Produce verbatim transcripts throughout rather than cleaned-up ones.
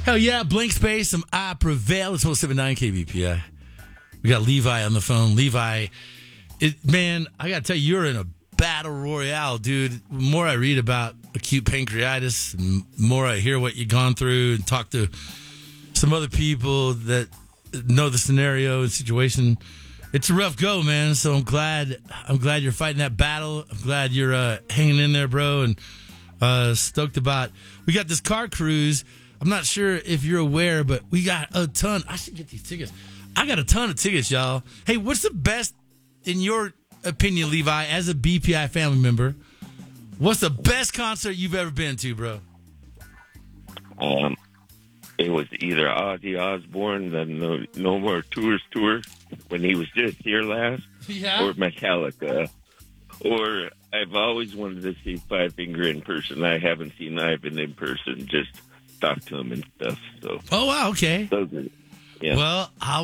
Hell yeah, blank space, some I Prevail. It's one seven nine K B P I. We got Levi on the phone. Levi, it, man, I got to tell you, you're in a battle royale, dude. The more I read about acute pancreatitis, the more I hear what you've gone through and talk to some other people that know the scenario and situation. It's a rough go, man. So I'm glad I'm glad you're fighting that battle. I'm glad you're uh, hanging in there, bro, and uh, stoked about. We got this car cruise. I'm not sure if you're aware, but we got a ton. I should get these tickets. I got a ton of tickets, y'all. Hey, what's the best, in your opinion, Levi, as a B P I family member, what's the best concert you've ever been to, bro? Um, it was either Ozzy Osbourne, the No, no More Tours tour, when he was just here last, Yeah. or Metallica. Or I've always wanted to see Five Finger in person. I haven't seen Ivan in person, just talk to him and stuff. So, Oh, wow, okay. so good. Yeah. Well, I'll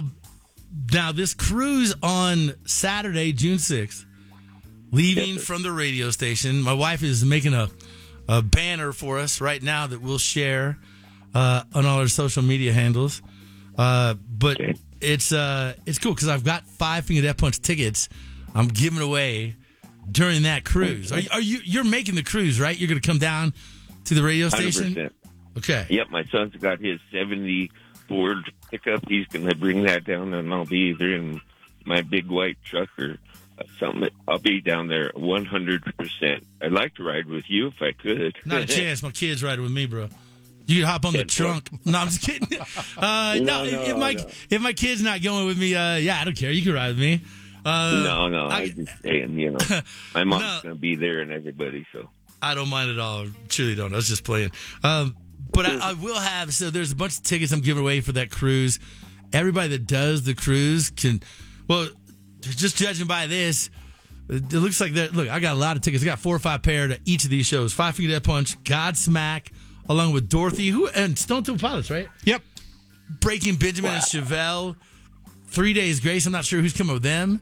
now this cruise on Saturday, June sixth, leaving Yes, sir. from the radio station. My wife is making a, a banner for us right now that we'll share uh, on all our social media handles. Uh, but Okay. it's uh, it's cool because I've got Five Finger Death Punch tickets I'm giving away during that cruise. Are you, are you you're making the cruise, right? You're going to come down to the radio station? one hundred percent. Okay. Yep, my son's got his seventy Ford pickup. He's going to bring that down, and I'll be either in my big white truck or uh, something. I'll be down there one hundred percent. I'd like to ride with you if I could. Not a chance. My kid's riding with me, bro. You can hop on the Kid, trunk. No, I'm just kidding. Uh, no, No, if, no, if my no. if my kid's not going with me, uh, yeah, I don't care. You can ride with me. Uh, no, no, I, I, just saying, you know, my mom's No. going to be there and everybody, so. I don't mind at all. Truly don't. I was just playing. Um, but I, I will have. So there's a bunch of tickets I'm giving away for that cruise. Everybody that does the cruise can. Well, just judging by this, it looks like that. Look, I got a lot of tickets. I got four or five pair to each of these shows. Five Finger Death Punch, Godsmack, along with Dorothy, who and Stone Temple Pilots, right? Yep. Breaking Benjamin and Chevelle. Three Days Grace. I'm not sure who's coming with them.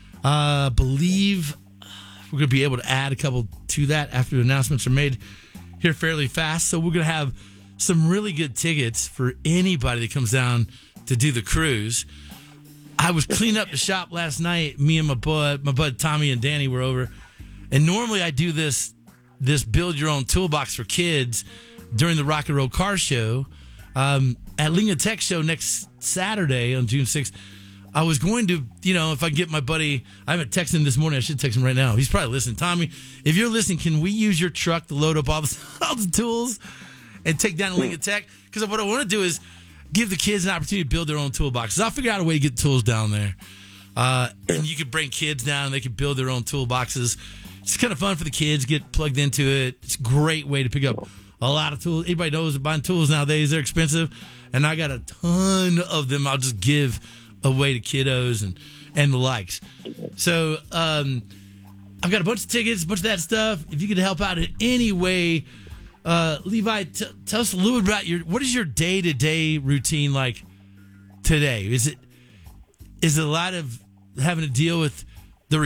Uh, believe we're going to be able to add a couple to that after the announcements are made here fairly fast. So we're going to have some really good tickets for anybody that comes down to do the cruise. I was cleaning up the shop last night. Me and my bud, my bud Tommy and Danny were over. And normally I do this this build your own toolbox for kids during the Rock and Roll Car Show. Um, at Linga Tech Show next Saturday on June sixth, I was going to, you know, if I get my buddy, I haven't texted him this morning. I should text him right now. He's probably listening. Tommy, if you're listening, can we use your truck to load up all the, all the tools and take down to Linga Tech? Because what I want to do is give the kids an opportunity to build their own toolboxes. I'll figure out a way to get tools down there. Uh, and you could bring kids down and they could build their own toolboxes. It's kind of fun for the kids, get plugged into it. It's a great way to pick up a lot of tools. Everybody knows that buying tools nowadays, they're expensive. And I got a ton of them I'll just give away to kiddos and, and the likes. So um, I've got a bunch of tickets, a bunch of that stuff. If you could help out in any way, uh, Levi, t- tell us a little bit about your, what is your day-to-day routine like today? Is it is it a lot of having to deal with